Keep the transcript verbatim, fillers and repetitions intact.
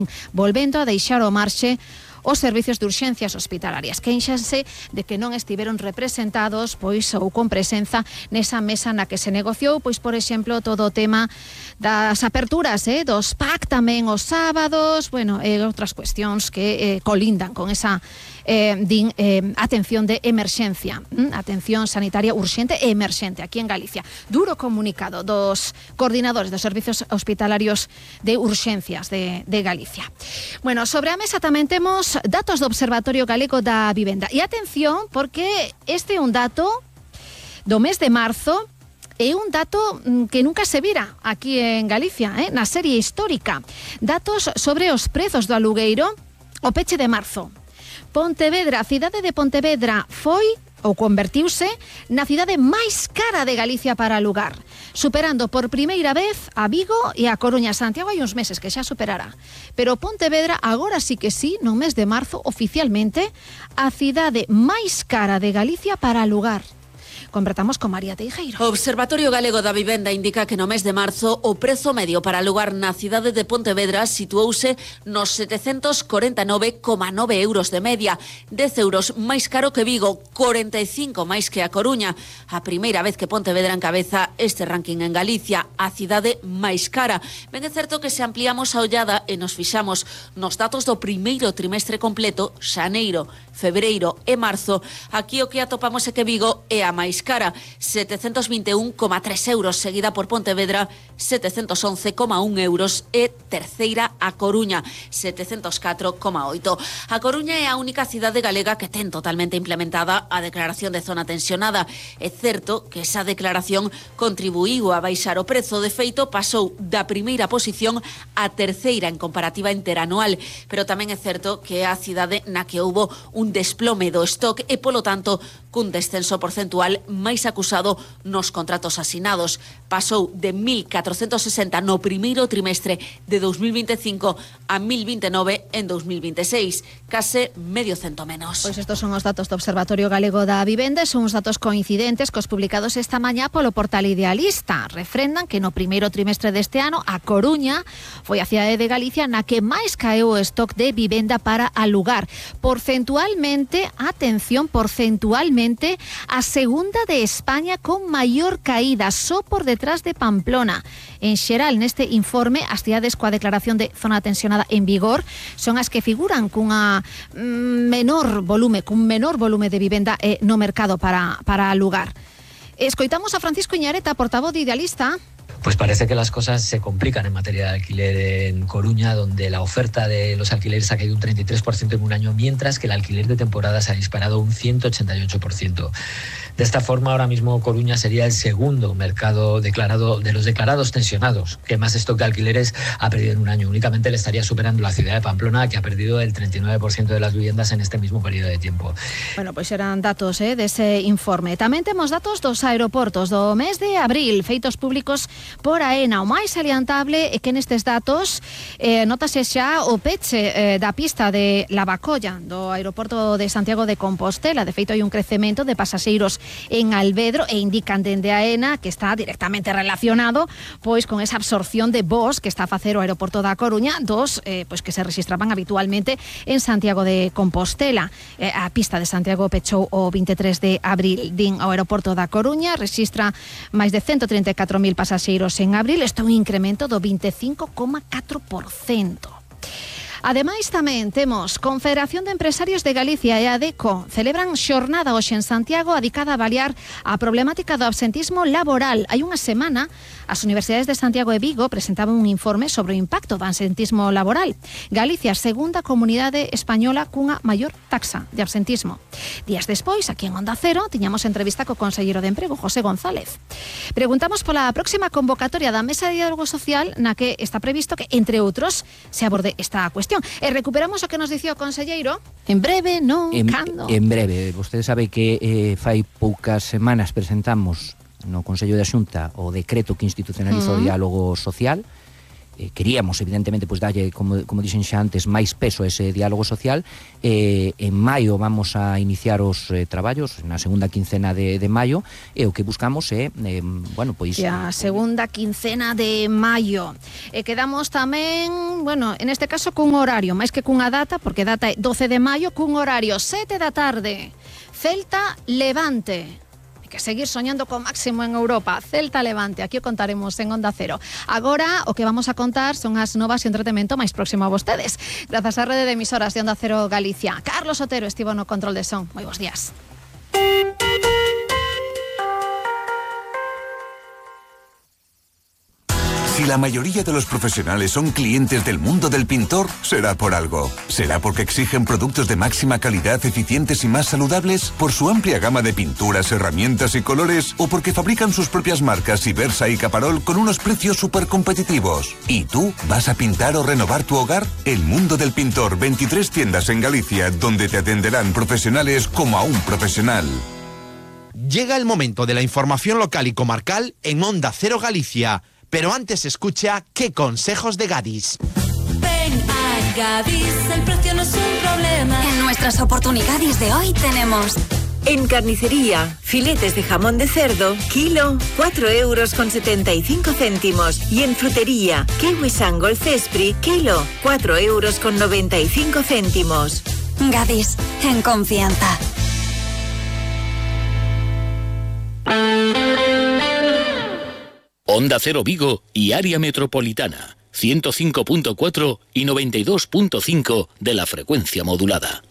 volvendo a deixar ao marxe os servicios de urxencias hospitalarias. Queixanse de que non estiveron representados pois ou con presenza nesa mesa na que se negociou, pois por exemplo, todo o tema das aperturas, eh, dos P A C tamén os sábados, bueno, e outras cuestións que eh, colindan con esa eh, din, eh, atención de emerxencia, hm? atención sanitaria urxente e emerxente aquí en Galicia. Duro comunicado dos coordinadores dos servicios hospitalarios de urxencias de, de Galicia. Bueno, sobre a mesa tamén temos datos do Observatorio Galego da Vivenda. E atención, porque este é un dato do mes de marzo, é un dato que nunca se vira aquí en Galicia, eh, na serie histórica. Datos sobre os prezos do alugueiro o peche de marzo. Pontevedra, a cidade de Pontevedra foi ou convertiuse na cidade máis cara de Galicia para alugar, superando por primeira vez a Vigo e a Coruña. Santiago hai uns meses que xa superará, pero Pontevedra agora sí que sí, no mes de marzo, oficialmente, a cidade máis cara de Galicia para alugar. Convertamos con María Teijeiro. O Observatorio Galego da Vivenda indica que no mes de marzo o prezo medio para alugar na cidade de Pontevedra situouse nos setecentos corenta e nove coma nove euros de media, dez euros máis caro que Vigo, corenta e cinco máis que a Coruña. A primeira vez que Pontevedra encabeza este ranking en Galicia, a cidade máis cara. Ben é certo que se ampliamos a ollada e nos fixamos nos datos do primeiro trimestre completo, xaneiro, febreiro e marzo, aquí o que atopamos é que Vigo é a máis cara, setecentos vinte e un coma tres euros, seguida por Pontevedra, setecentos once coma un euros, e terceira a Coruña, setecentos catro coma oito. A Coruña é a única cidade galega que ten totalmente implementada a declaración de zona tensionada. É certo que esa declaración contribuiu a baixar o prezo, de feito pasou da primeira posición a terceira en comparativa interanual, pero tamén é certo que é a cidade na que houbo un desplome do stock e, polo tanto, cun descenso porcentual máis acusado nos contratos asinados. Pasou de mil catrocentos sesenta no primeiro trimestre de dos mil vinte e cinco a mil vinte e nove en dos mil vinte e seis, case medio cento menos. Pois estos son os datos do Observatorio Galego da Vivenda, son os datos coincidentes cos publicados esta mañá polo portal Idealista. Refrendan que no primeiro trimestre deste ano a Coruña foi a cidade de Galicia na que máis caeu o stock de vivenda para alugar. Porcentualmente, atención, porcentualmente, a segunda de España con maior caída, só por detrás de Pamplona. En xeral, neste informe, as cidades coa declaración de zona tensionada en vigor son as que figuran cunha menor volume, cun menor volume de vivenda eh, no mercado para, para alugar. Escoitamos a Francisco Iñareta, portavoz de Idealista. Pues parece que las cosas se complican en materia de alquiler en Coruña, donde la oferta de los alquileres ha caído un treinta y tres por ciento en un año, mientras que el alquiler de temporada se ha disparado un ciento ochenta y ocho por ciento. De esta forma, ahora mismo Coruña sería el segundo mercado declarado de los declarados tensionados que más stock de alquileres ha perdido en un año. Únicamente le estaría superando la ciudad de Pamplona, que ha perdido el treinta y nueve por ciento de las viviendas en este mismo periodo de tiempo. Bueno, pois eran datos eh, dese informe. Tamén temos datos dos aeroportos do mes de abril, feitos públicos por AENA. O máis salientable é que nestes datos eh, notase xa o peche eh, da pista de Lavacolla do aeroporto de Santiago de Compostela. De feito, hai un crecemento de pasaxeiros en Alvedro e indican dende AENA que está directamente relacionado pois con esa absorción de voos que está a facer o aeroporto da Coruña, dos eh, pois que se registraban habitualmente en Santiago de Compostela. Eh, a pista de Santiago pechou o vinte e tres de abril. Din ao aeroporto da Coruña registra máis de ciento trinta e catro mil pasaxeiros en abril, isto é un incremento do vinte e cinco coma catro por cento. Ademais, tamén temos Confederación de Empresarios de Galicia e ADECO celebran xornada hoxe en Santiago dedicada a avaliar a problemática do absentismo laboral. Hai unha semana, as universidades de Santiago e Vigo presentaban un informe sobre o impacto do absentismo laboral. Galicia, segunda comunidade española cunha maior taxa de absentismo. Días despois, aquí en Onda Cero, tiñamos entrevista co conselleiro de Emprego, José González. Preguntamos pola próxima convocatoria da Mesa de Diálogo Social na que está previsto que, entre outros, se aborde esta cuestión. E recuperamos o que nos dicía o conselleiro en breve, non? En, Cando? en breve. Vostede sabe que eh, fai poucas semanas presentamos no Consello da Xunta o decreto que institucionaliza uh-huh. o diálogo social. eh, queríamos evidentemente pois dalle, como, como dixen xa antes, máis peso a ese diálogo social. Eh, en maio vamos a iniciar os eh, traballos, na segunda quincena de, de maio, e o que buscamos é, eh, bueno, pois... E a segunda quincena de maio. E quedamos tamén, bueno, en este caso cun horario, máis que cunha data, porque data é doce de maio, cun horario sete da tarde. Celta Levante. Hai que seguir soñando co máximo en Europa. Celta Levante, aquí o contaremos en Onda Cero. Agora o que vamos a contar son as novas e entretemento máis próximo a vostedes. Grazas á rede de emisoras de Onda Cero Galicia. Carlos Otero estivo no control de son. Moi bons días. Si la mayoría de los profesionales son clientes del mundo del pintor, será por algo. ¿Será porque exigen productos de máxima calidad, eficientes y más saludables? ¿Por su amplia gama de pinturas, herramientas y colores? ¿O porque fabrican sus propias marcas Ibersa y Caparol con unos precios súper competitivos? ¿Y tú? ¿Vas a pintar o renovar tu hogar? El mundo del pintor, veintitrés tiendas en Galicia, donde te atenderán profesionales como a un profesional. Llega el momento de la información local y comarcal en Onda Cero Galicia. Pero antes escucha qué consejos de Gadis. Ven a Gadis, el precio no es un problema. En nuestras oportunidades de hoy tenemos... En carnicería, filetes de jamón de cerdo, kilo, cuatro euros con setenta y cinco céntimos. Y en frutería, kiwi sangol cespri, kilo, cuatro euros con noventa y cinco céntimos. Gadis, en confianza. Onda Cero Vigo y área metropolitana, ciento cinco punto cuatro y noventa y dos punto cinco de la frecuencia modulada.